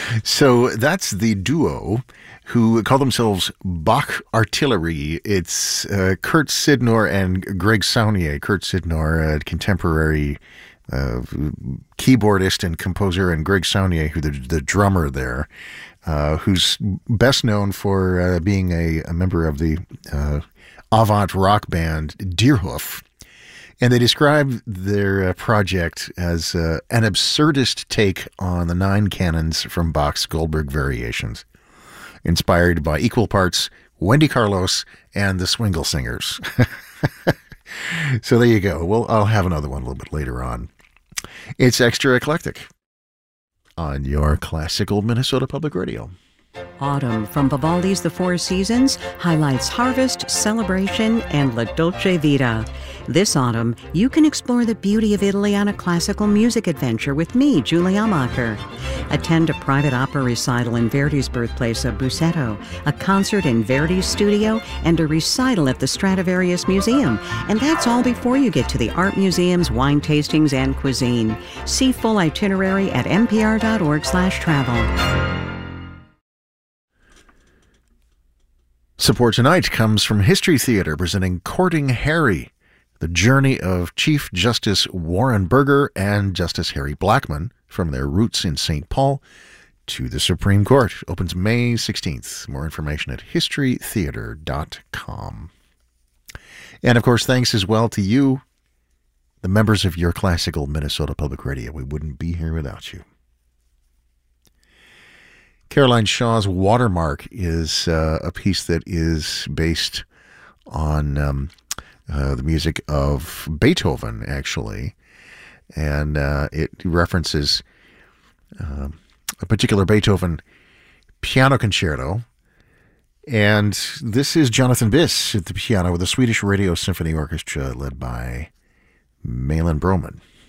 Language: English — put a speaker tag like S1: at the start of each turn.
S1: So that's the duo who call themselves Bach Artillery. It's Kurt Sidnor and Greg Saunier. Kurt Sidnor, a contemporary keyboardist and composer, and Greg Saunier, who the drummer there, who's best known for being a member of the avant rock band Deerhoof. And they describe their project as an absurdist take on the 9 canons from Bach's Goldberg Variations, inspired by equal parts Wendy Carlos and the Swingle Singers. So there you go. Well, I'll have another one a little bit later on. It's Extra Eclectic on your classical Minnesota Public Radio.
S2: Autumn from Vivaldi's The Four Seasons highlights harvest, celebration, and La Dolce Vita. This autumn, you can explore the beauty of Italy on a classical music adventure with me, Julie Amacher. Attend a private opera recital in Verdi's birthplace of Busseto, a concert in Verdi's studio, and a recital at the Stradivarius Museum. And that's all before you get to the art museums, wine tastings, and cuisine. See full itinerary at npr.org/travel.
S1: Support tonight comes from History Theater, presenting Courting Harry, the journey of Chief Justice Warren Burger and Justice Harry Blackmun from their roots in St. Paul to the Supreme Court. Opens May 16th. More information at historytheater.com. And, of course, thanks as well to you, the members of your classical Minnesota Public Radio. We wouldn't be here without you. Caroline Shaw's Watermark is a piece that is based on the music of Beethoven, actually. And it references a particular Beethoven piano concerto. And this is Jonathan Biss at the piano with the Swedish Radio Symphony Orchestra led by Malin Broman.